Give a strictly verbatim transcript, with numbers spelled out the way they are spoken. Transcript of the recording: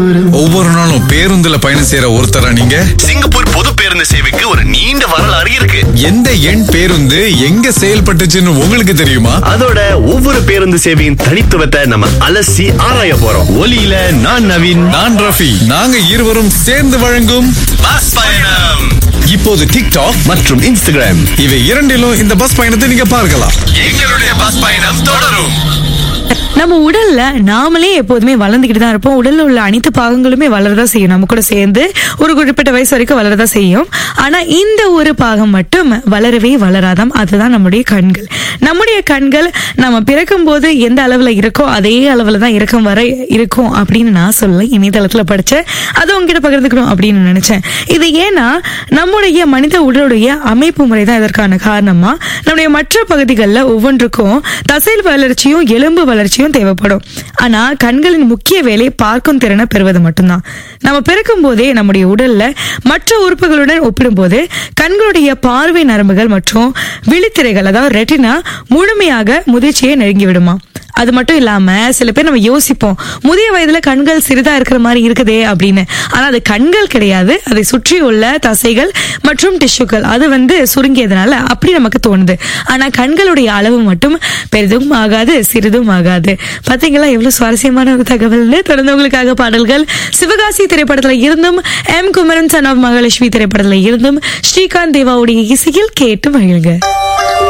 ஒவ்வொரு நாளும் பேருந்துல பயணம் செய்யற ஒருத்தரா நீங்க? சிங்கப்பூர் பொது பேருந்து சேவைக்கு ஒரு நீண்ட வரலாறு இருக்கு. எந்த எண் பேருந்து எங்க செயல்பட்டுச்சுன்னு உங்களுக்கு தெரியுமா? அதோட ஒவ்வொரு பேருந்து சேவையின் தனித்துவத்தை நம்ம அலசி ஆராய போறோம். ஒலியில நான் நவீன், நான் ரஃபி. நாங்க இருவரும் சேர்ந்து வழங்கும் பஸ் பயணம். இப்போது டிக்டாக் மற்றும் இன்ஸ்டாகிராம் இவை இரண்டிலும் இந்த பஸ் பயணத்தை நீங்க பார்க்கலாம். எங்களுடைய பஸ் பயணம் தொடரும். நம்ம உடல்ல நாமளே எப்போதுமே வளர்ந்துகிட்டு தான் இருப்போம். உடல்ல உள்ள அனைத்து பாகங்களுமே வளரதா செய்யும். நம்ம கூட சேர்ந்து ஒரு குறிப்பிட்ட வயசு வரைக்கும் வளரதா செய்யும். ஆனா இந்த ஒரு பாகம் மட்டும் வளரவே வளராதாம். அதுதான் நம்முடைய கண்கள். நம்முடைய கண்கள் நம்ம பிறக்கும் போது எந்த அளவுல இருக்கோ அதே அளவுல தான் இறக்கும் வரை இருக்கும் அப்படின்னு நான் சொல்ல இணையதளத்துல படிச்சேன். அது உங்ககிட்ட பகிர்ந்துக்கணும் அப்படின்னு நினைச்சேன். இது ஏன்னா நம்முடைய மனித உடலுடைய அமைப்பு முறை தான் இதற்கான காரணமா. நம்முடைய மற்ற பகுதிகளில் ஒவ்வொன்றுக்கும் தசை வளர்ச்சியும் எலும்பு வளர்ச்சியும் தேவைப்படும். ஆனா கண்களின் முக்கிய வேலை பார்க்கும் திறனை பெறுவது மட்டும்தான். நம்ம பிறக்கும் போதே நம்முடைய உடல்ல மற்ற உறுப்புகளுடன் ஒப்பிடும்போது கண்களுடைய பார்வை நரம்புகள் மற்றும் விழித்திரைகள், அதாவது ரெட்டினா, முழுமையாக முதிர்ச்சியை நெருங்கி விடுமா. அது மட்டும் இல்லாம சில பேர் நம்ம யோசிப்போம், முதிய வயதுல கண்கள் சிறிதா இருக்கிற மாதிரி இருக்குதே அப்படின்னு. ஆனா அது கண்கள் கிடையாது, அதை சுற்றி உள்ள தசைகள் மற்றும் டிஷ்யூக்கள் அது வந்து சுருங்கியதுனால அப்படி நமக்கு தோணுது. ஆனா கண்களுடைய அளவு மட்டும் பெரிதும் ஆகாது, சிறிதும் ஆகாது. பாத்தீங்களா எவ்வளவு சுவாரஸ்யமான ஒரு தகவல்னு. தொடர்ந்து உங்களுக்காக பாடல்கள் சிவகாசி திரைப்படத்துல இருந்தும், M Kumaran son of Mahalakshmi திரைப்படத்துல இருந்தும், ஸ்ரீகாந்த் தேவாவுடைய இசையில் கேட்டு மகிழுங்க.